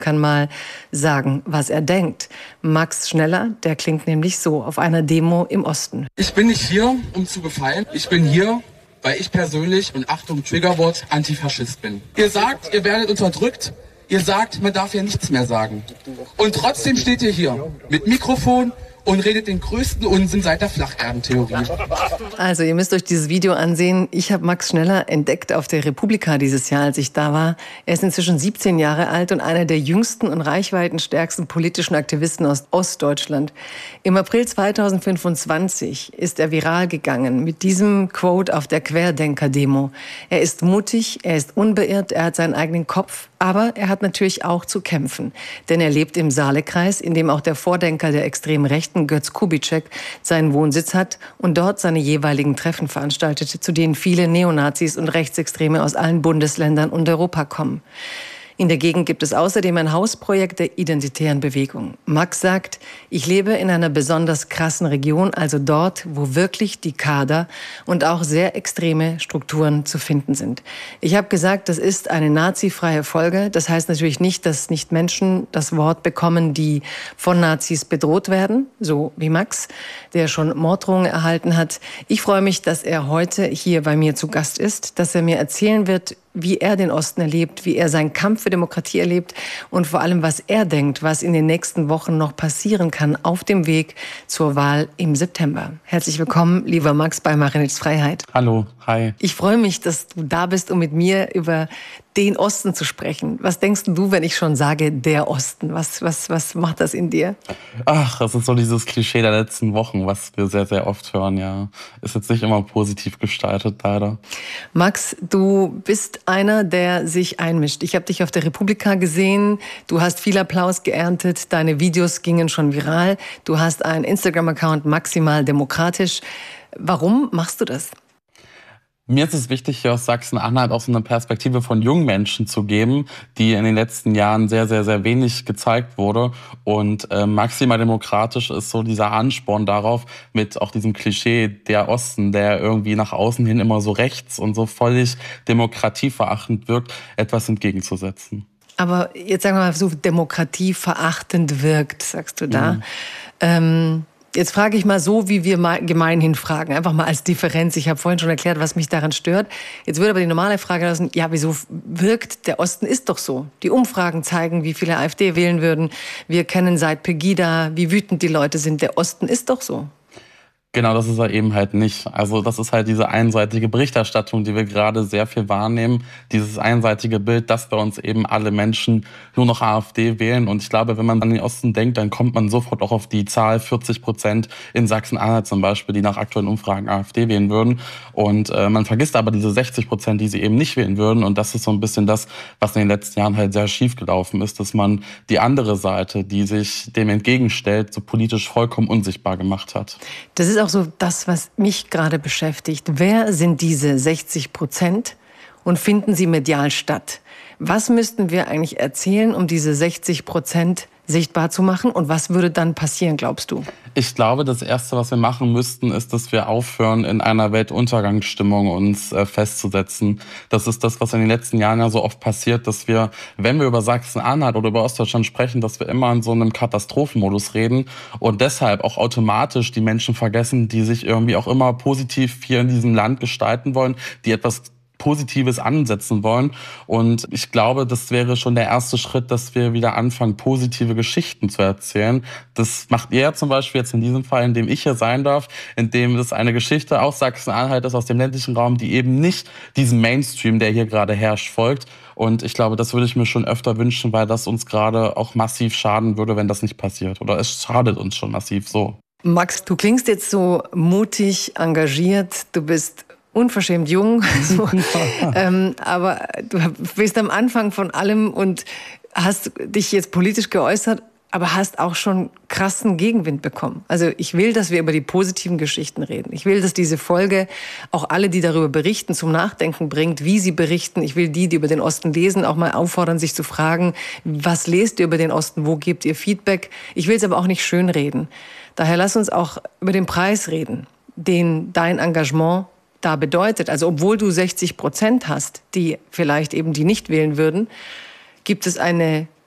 kann mal sagen, was er denkt. Max Schneller, der klingt nämlich so auf einer Demo im Osten. Ich bin nicht hier, um zu gefallen. Ich bin hier, weil ich persönlich, und Achtung, Triggerwort, Antifaschist bin. Ihr sagt, ihr werdet unterdrückt. Ihr sagt, man darf ja nichts mehr sagen. Und trotzdem steht ihr hier mit Mikrofon und redet den größten Unsinn seit der Flacherdentheorie. Also ihr müsst euch dieses Video ansehen. Ich habe Max Schneller entdeckt auf der Republika dieses Jahr, als ich da war. Er ist inzwischen 17 Jahre alt und einer der jüngsten und reichweitenstärksten politischen Aktivisten aus Ostdeutschland. Im April 2025 ist er viral gegangen mit diesem Quote auf der Querdenker-Demo. Er ist mutig, er ist unbeirrt, er hat seinen eigenen Kopf. Aber er hat natürlich auch zu kämpfen. Denn er lebt im Saalekreis, in dem auch der Vordenker der extremen Rechten, Götz Kubitschek, seinen Wohnsitz hat und dort seine jeweiligen Treffen veranstaltete, zu denen viele Neonazis und Rechtsextreme aus allen Bundesländern und Europa kommen. In der Gegend gibt es außerdem ein Hausprojekt der identitären Bewegung. Max sagt, ich lebe in einer besonders krassen Region, also dort, wo wirklich die Kader und auch sehr extreme Strukturen zu finden sind. Ich habe gesagt, das ist eine nazifreie Folge. Das heißt natürlich nicht, dass nicht Menschen das Wort bekommen, die von Nazis bedroht werden, so wie Max, der schon Morddrohungen erhalten hat. Ich freue mich, dass er heute hier bei mir zu Gast ist, dass er mir erzählen wird, wie er den Osten erlebt, wie er seinen Kampf für Demokratie erlebt und vor allem, was er denkt, was in den nächsten Wochen noch passieren kann auf dem Weg zur Wahl im September. Herzlich willkommen, lieber Max, bei Marinitz Freiheit. Hallo, hi. Ich freue mich, dass du da bist, um mit mir über den Osten zu sprechen. Was denkst du, wenn ich schon sage, der Osten? Was macht das in dir? Ach, das ist so dieses Klischee der letzten Wochen, was wir sehr, sehr oft hören, ja. Ist jetzt nicht immer positiv gestaltet, leider. Max, du bist einer, der sich einmischt. Ich habe dich auf der Republika gesehen. Du hast viel Applaus geerntet. Deine Videos gingen schon viral. Du hast einen Instagram-Account maximal demokratisch. Warum machst du das? Mir ist es wichtig, hier aus Sachsen-Anhalt auch so eine Perspektive von jungen Menschen zu geben, die in den letzten Jahren sehr, sehr, sehr wenig gezeigt wurde. Und maximal demokratisch ist so dieser Ansporn darauf, mit auch diesem Klischee der Osten, der irgendwie nach außen hin immer so rechts und so völlig demokratieverachtend wirkt, etwas entgegenzusetzen. Aber jetzt sagen wir mal, so demokratieverachtend wirkt, sagst du da. Jetzt frage ich mal so, wie wir gemeinhin fragen, einfach mal als Differenz. Ich habe vorhin schon erklärt, was mich daran stört. Jetzt würde aber die normale Frage lassen, ja, wieso wirkt, der Osten ist doch so. Die Umfragen zeigen, wie viele AfD wählen würden. Wir kennen seit Pegida, wie wütend die Leute sind. Der Osten ist doch so. Genau, das ist er eben halt nicht. Also das ist halt diese einseitige Berichterstattung, die wir gerade sehr viel wahrnehmen. Dieses einseitige Bild, dass bei uns eben alle Menschen nur noch AfD wählen. Und ich glaube, wenn man an den Osten denkt, dann kommt man sofort auch auf die Zahl 40% in Sachsen-Anhalt zum Beispiel, die nach aktuellen Umfragen AfD wählen würden. Und man vergisst aber diese 60%, die sie eben nicht wählen würden. Und das ist so ein bisschen das, was in den letzten Jahren halt sehr schief gelaufen ist, dass man die andere Seite, die sich dem entgegenstellt, so politisch vollkommen unsichtbar gemacht hat. Das ist auch so das, was mich gerade beschäftigt. Wer sind diese 60% und finden sie medial statt? Was müssten wir eigentlich erzählen, um diese 60% sichtbar zu machen? Und was würde dann passieren, glaubst du? Ich glaube, das Erste, was wir machen müssten, ist, dass wir aufhören, in einer Weltuntergangsstimmung uns festzusetzen. Das ist das, was in den letzten Jahren ja so oft passiert, dass wir, wenn wir über Sachsen-Anhalt oder über Ostdeutschland sprechen, dass wir immer in so einem Katastrophenmodus reden und deshalb auch automatisch die Menschen vergessen, die sich irgendwie auch immer positiv hier in diesem Land gestalten wollen, die etwas Positives ansetzen wollen. Und ich glaube, das wäre schon der erste Schritt, dass wir wieder anfangen, positive Geschichten zu erzählen. Das macht ihr zum Beispiel jetzt in diesem Fall, in dem ich hier sein darf, in dem es eine Geschichte aus Sachsen-Anhalt ist, aus dem ländlichen Raum, die eben nicht diesem Mainstream, der hier gerade herrscht, folgt. Und ich glaube, das würde ich mir schon öfter wünschen, weil das uns gerade auch massiv schaden würde, wenn das nicht passiert. Oder es schadet uns schon massiv so. Max, du klingst jetzt so mutig, engagiert, du bist unverschämt jung, so. Aber du bist am Anfang von allem und hast dich jetzt politisch geäußert, aber hast auch schon krassen Gegenwind bekommen. Also ich will, dass wir über die positiven Geschichten reden. Ich will, dass diese Folge auch alle, die darüber berichten, zum Nachdenken bringt, wie sie berichten. Ich will die über den Osten lesen, auch mal auffordern, sich zu fragen, was lest ihr über den Osten, wo gebt ihr Feedback? Ich will es aber auch nicht schönreden. Daher lass uns auch über den Preis reden, den dein Engagement da bedeutet. Also obwohl du 60% hast, die vielleicht eben die nicht wählen würden, gibt es eine